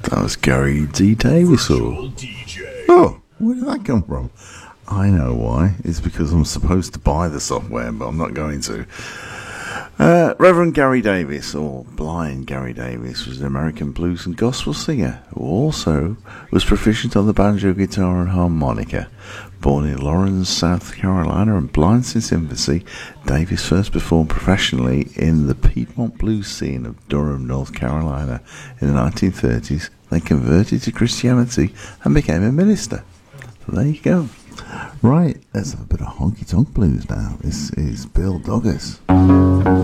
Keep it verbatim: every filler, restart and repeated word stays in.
That was Gary D. Davis. Or... Oh, where did that come from? I know why. It's because I'm supposed to buy the software, but I'm not going to. Uh, Reverend Gary Davis, or Blind Gary Davis, was an American blues and gospel singer who also was proficient on the banjo, guitar and harmonica. Born in Lawrence, South Carolina, and blind since infancy, Davis first performed professionally in the Piedmont blues scene of Durham, North Carolina in the nineteen thirties, then converted to Christianity and became a minister. So there you go. Right, let's have a bit of honky-tonk blues now. This is Bill Douglas.